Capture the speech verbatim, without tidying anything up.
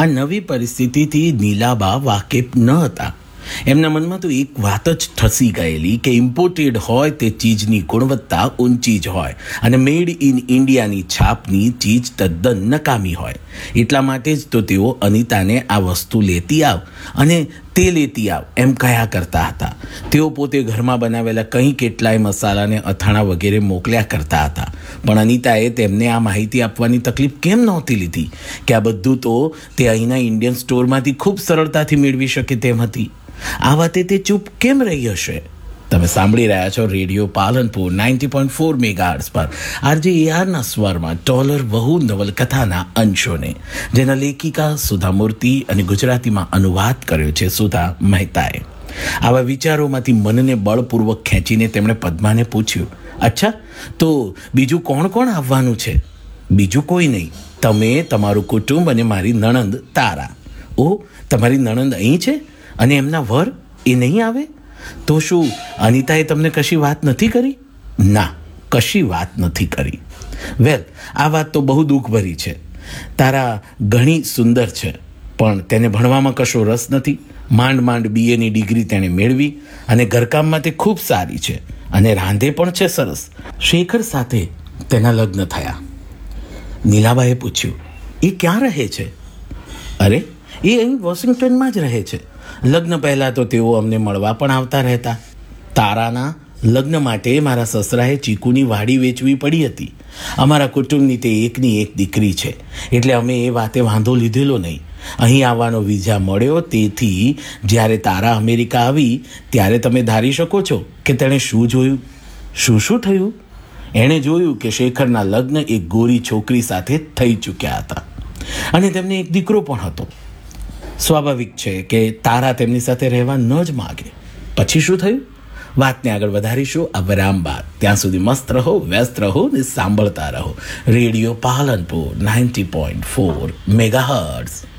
આ નવી પરિસ્થિતિથી નીલાબા વાકેફ ન હતા. એમના મનમાં તો એક વાત જ ઠસી ગયેલી કે ઇમ્પોર્ટેડ હોય તે ચીજની ગુણવત્તા ઊંચી જ હોય અને મેડ ઇન ઇન્ડિયાની છાપની ચીજ તદ્દન નકામી હોય. એટલા માટે જ તો તેઓ અનિતાને આ વસ્તુ લેતી આવ અને તે લેતી આવ એમ કહ્યા કરતા હતા. તેઓ પોતે ઘરમાં બનાવેલા કંઈ કેટલાય મસાલાને અથાણા વગેરે મોકલ્યા કરતા હતા. પણ અનિતાએ તેમને આ માહિતી આપવાની તકલીફ કેમ નહોતી લીધી કે આ બધું તો તે અહીંના ઇન્ડિયન સ્ટોરમાંથી ખૂબ સરળતાથી મેળવી શકે તેમ હતી. આ વાતે તે ચૂપ કેમ રહી હશે? તમે સાંભળી રહ્યા છો radio Palanpur ninety point four megahertz પર આરજે એઆરના સ્વરમાં ટોલર વહુ નવલકથાના અંશોને, જેના લેખિકા સુધા મૂર્તિ અને ગુજરાતીમાં અનુવાદ કર્યો છે સુધા મહેતાએ. આવા વિચારોમાંથી મનને બળપૂર્વક ખેંચીને તેમણે પદ્માને પૂછ્યું, અચ્છા, તો બીજું કોણ કોણ આવવાનું છે? બીજું કોઈ નહીં, તમે, તમારું કુટુંબ અને મારી નણંદ તારા. ઓ, તમારી નણંદ અહીં છે અને એમના વર એ નહીં આવે? તો શું અનિતાએ તમને કશી વાત નથી કરી? ના, કશી વાત નથી કરી. વેલ, આ વાત તો બહુ દુઃખભરી છે. તારા ઘણી સુંદર છે, પણ તેને ભણવામાં કશો રસ નથી. માંડ માંડ બીએની ડિગ્રી તેણે મેળવી અને ઘરકામમાં તે ખૂબ સારી છે અને રાંધે પણ છે સરસ. શેખર સાથે તેના લગ્ન થયા. નીલાબાએ પૂછ્યું, એ ક્યાં રહે છે? અરે, એ અહીં વોશિંગ્ટનમાં જ રહે છે. લગ્ન પહેલાં તો તેઓ અમને મળવા પણ આવતા રહેતા. તારાના લગ્ન માટે મારા સસરાએ ચીકુની વાડી વેચવી પડી હતી. અમારા કુટુંબની તે એકની એક દીકરી છે, એટલે અમે એ વાતે વાંધો લીધેલો નહીં. અહીં આવવાનો વિઝા મળ્યો, તેથી જ્યારે તારા અમેરિકા આવી ત્યારે તમે ધારી શકો છો કે તેણે શું જોયું. શું શું થયું? એણે જોયું કે શેખરના લગ્ન એક ગોરી છોકરી સાથે થઈ ચૂક્યા હતા અને તેમને એક દીકરો પણ હતો. સ્વાભાવિક છે કે તારા તેમની સાથે રહેવા ન જ માગે. પછી શું થયું? વાતને આગળ વધારીશું આ વિરામ બાદ. ત્યાં સુધી મસ્ત રહો, વ્યસ્ત રહો ને સાંભળતા રહો radio Palanpur ninety point four megahertz.